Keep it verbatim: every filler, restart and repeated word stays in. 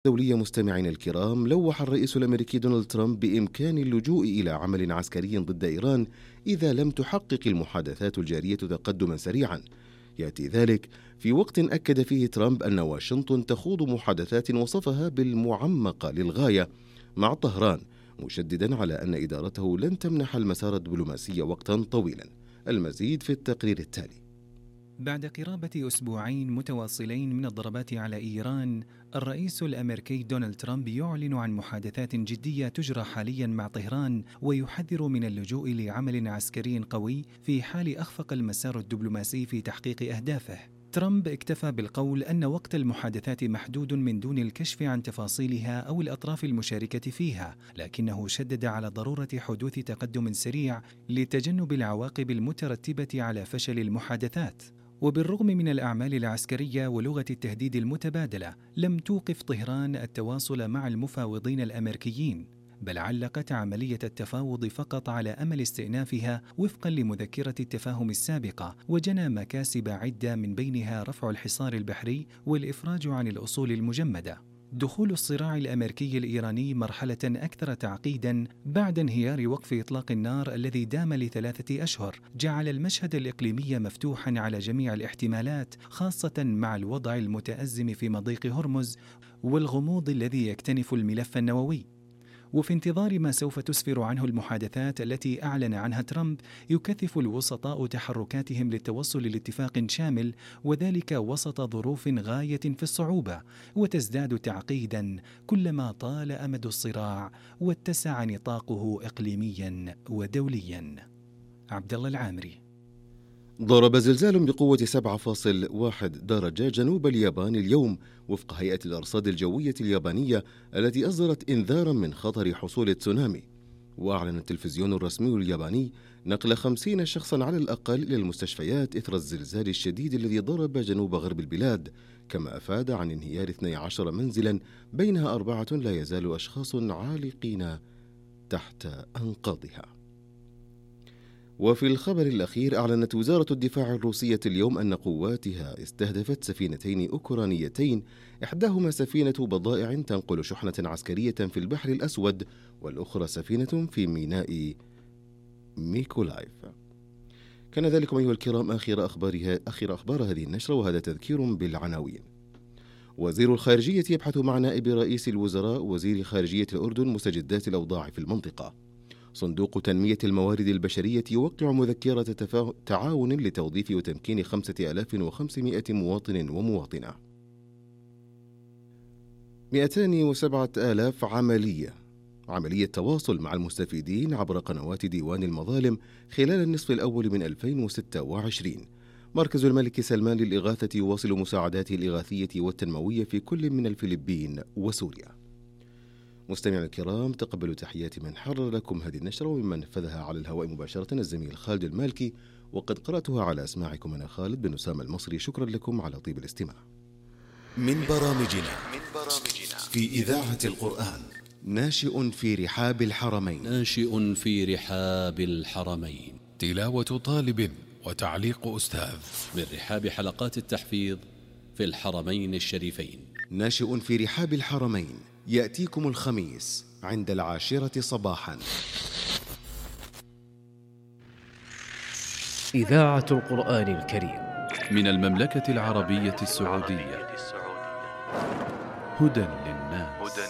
دولية. مستمعين الكرام، لوح الرئيس الأمريكي دونالد ترامب بإمكان اللجوء إلى عمل عسكري ضد إيران إذا لم تحقق المحادثات الجارية تقدما سريعا. يأتي ذلك في وقت أكد فيه ترامب أن واشنطن تخوض محادثات وصفها بالمعمقة للغاية مع طهران، مشددا على أن إدارته لن تمنح المسار الدبلوماسي وقتا طويلا. المزيد في التقرير التالي. بعد قرابة أسبوعين متواصلين من الضربات على إيران، الرئيس الأمريكي دونالد ترامب يعلن عن محادثات جدية تجرى حاليا مع طهران، ويحذر من اللجوء لعمل عسكري قوي في حال أخفق المسار الدبلوماسي في تحقيق أهدافه. ترامب اكتفى بالقول أن وقت المحادثات محدود من دون الكشف عن تفاصيلها أو الأطراف المشاركة فيها، لكنه شدد على ضرورة حدوث تقدم سريع لتجنب العواقب المترتبة على فشل المحادثات. وبالرغم من الأعمال العسكرية ولغة التهديد المتبادلة، لم توقف طهران التواصل مع المفاوضين الأمريكيين، بل علقت عملية التفاوض فقط على أمل استئنافها وفقا لمذكرة التفاهم السابقة، وجنى مكاسب عدة من بينها رفع الحصار البحري والإفراج عن الأصول المجمدة. دخول الصراع الأمريكي الإيراني مرحلة أكثر تعقيداً بعد انهيار وقف إطلاق النار الذي دام لثلاثة أشهر جعل المشهد الإقليمي مفتوحاً على جميع الاحتمالات، خاصة مع الوضع المتأزم في مضيق هرمز والغموض الذي يكتنف الملف النووي. وفي انتظار ما سوف تسفر عنه المحادثات التي أعلن عنها ترامب، يكثف الوسطاء تحركاتهم للتوصل لاتفاق شامل، وذلك وسط ظروف غاية في الصعوبة، وتزداد تعقيدا كلما طال أمد الصراع واتسع نطاقه إقليميا ودوليا. عبد الله العامري. ضرب زلزال بقوة سبعة فاصلة واحد درجة جنوب اليابان اليوم، وفق هيئة الأرصاد الجوية اليابانية التي أصدرت إنذارا من خطر حصول تسونامي. وأعلن التلفزيون الرسمي الياباني نقل خمسين شخصا على الأقل إلى المستشفيات إثر الزلزال الشديد الذي ضرب جنوب غرب البلاد، كما أفاد عن انهيار اثني عشر منزلا، بينها أربعة لا يزال أشخاص عالقين تحت أنقاضها. وفي الخبر الأخير، أعلنت وزارة الدفاع الروسية اليوم أن قواتها استهدفت سفينتين أوكرانيتين، إحداهما سفينة بضائع تنقل شحنة عسكرية في البحر الأسود، والأخرى سفينة في ميناء ميكولايف. كان ذلك أيها الكرام آخر أخبارها آخر أخبار هذه النشرة، وهذا تذكير بالعناوين. وزير الخارجية يبحث مع نائب رئيس الوزراء وزير خارجية الأردن مستجدات الأوضاع في المنطقة. صندوق تنمية الموارد البشرية يوقع مذكرة تفا... تعاون لتوظيف وتمكين خمسة آلاف وخمسمائة مواطن ومواطنة. مئتين وسبعة آلاف عملية عملية تواصل مع المستفيدين عبر قنوات ديوان المظالم خلال النصف الأول من ألفين وستة وعشرين. مركز الملك سلمان للإغاثة يواصل مساعداته الإغاثية والتنموية في كل من الفلبين وسوريا. مستمعينا الكرام، تقبلوا تحيات من حرر لكم هذه النشرة وممن نفذها على الهواء مباشرة الزميل خالد المالكي، وقد قرأتها على أسماعكم أنا خالد بن أسامة المصري. شكرا لكم على طيب الاستماع. من برامجنا في إذاعة القرآن. ناشئ في رحاب الحرمين. ناشئ في رحاب الحرمين. تلاوة طالب وتعليق أستاذ من رحاب حلقات التحفيظ في الحرمين الشريفين. ناشئ في رحاب الحرمين يأتيكم الخميس عند العاشرة صباحا. إذاعة القرآن الكريم من المملكة العربية السعودية. هدى للناس.